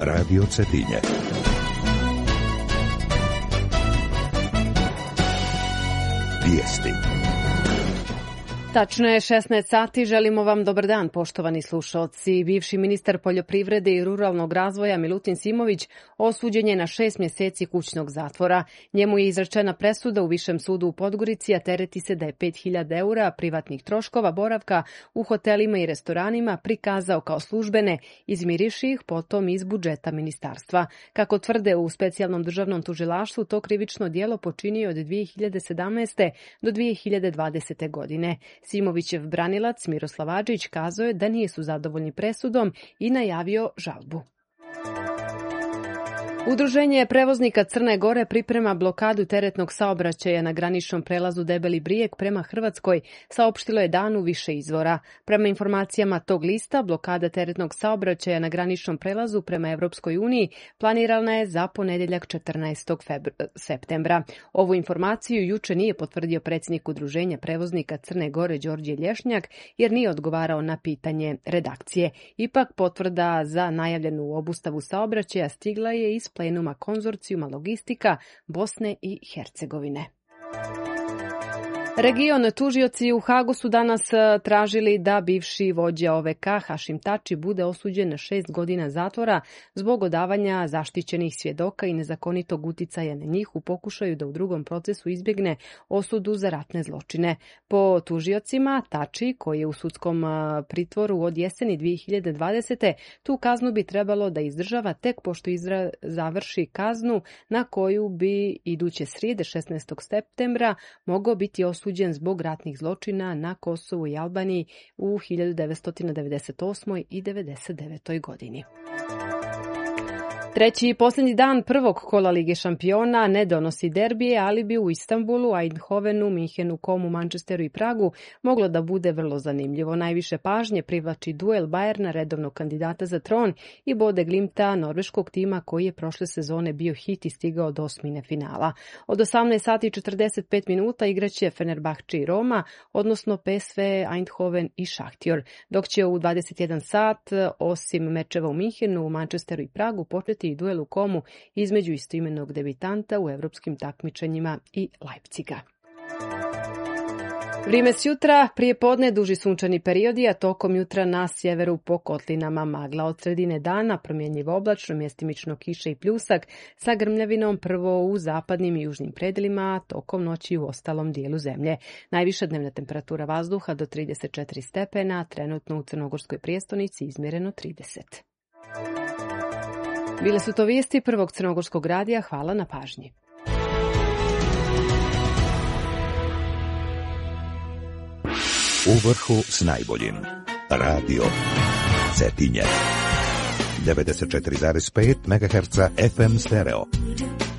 Radio Cetinje. Vijesti. Tačno je 16 sati, želimo vam dobar dan, poštovani slušalci. Bivši ministar poljoprivrede i ruralnog razvoja Milutin Simović osuđen je na 6 mjeseci kućnog zatvora. Njemu je izrečena presuda u Višem sudu u Podgorici, a tereti se da je 5.000 eura privatnih troškova boravka u hotelima i restoranima prikazao kao službene, izmiriši ih potom iz budžeta ministarstva. Kako tvrde u specijalnom državnom tužilaštvu, to krivično djelo počinio od 2017. do 2020. godine. Simovićev branilac Miroslav Adžić kazao je da nisu zadovoljni presudom i najavio žalbu. Udruženje prevoznika Crne Gore priprema blokadu teretnog saobraćaja na graničnom prelazu Debeli Brijeg prema Hrvatskoj, saopštilo je Dan u više izvora. Prema informacijama tog lista, blokada teretnog saobraćaja na graničnom prelazu prema Evropskoj uniji planirana je za ponedjeljak 14. septembra. Ovu informaciju juče nije potvrdio predsjednik Udruženja prevoznika Crne Gore Đorđe Lješnjak, jer nije odgovarao na pitanje redakcije. Ipak potvrda za najavljenu obustavu saobraćaja stigla je iz plenuma konzorcijuma logistika Bosne i Hercegovine. Region tužioci u Hagu su danas tražili da bivši vođa OVK Hašim Tači bude osuđen na 6 godina zatvora zbog odavanja zaštićenih svjedoka i nezakonitog uticaja na njih u pokušaju da u drugom procesu izbjegne osudu za ratne zločine. Po tužiocima, Tači, koji je u sudskom pritvoru od jeseni 2020. tu kaznu bi trebalo da izdržava tek pošto završi kaznu na koju bi iduće srijede 16. septembra mogao biti osuđen zbog ratnih zločina na Kosovu i Albaniji u 1998. i 1999. godini. Treći i posljednji dan prvog kola Lige šampiona ne donosi derbije, ali bi u Istanbulu, Eindhovenu, Minhenu, Komu, Manchesteru i Pragu moglo da bude vrlo zanimljivo. Najviše pažnje privlači duel Bayerna, redovnog kandidata za tron, i Bode Glimta, norveškog tima koji je prošle sezone bio hit i stigao do osmine finala. Od 18 sati i 45 minuta igraće Fenerbahče i Roma, odnosno PSV, Eindhoven i Šahtjor, dok će u 21 sat, osim mečeva u Minhenu, Manchesteru i Pragu, početi i duel u Komu između istoimenog debitanta u evropskim takmičenjima i Leipziga. Vrijeme s jutra, prije podne duži sunčani periodi, a tokom jutra na sjeveru po kotlinama magla. Od sredine dana promjenjivo oblačno, mjestimično kiše i pljusak sa grmljavinom prvo u zapadnim i južnim predelima, a tokom noći u ostalom dijelu zemlje. Najviša dnevna temperatura vazduha do 34 stepena, trenutno u Crnogorskoj prijestolnici izmjereno 30. Bile su to vijesti Prvog crnogorskog radija. Hvala na pažnji. U vrhu s najboljim. Radio Cetinje. 94,5 MHz FM stereo.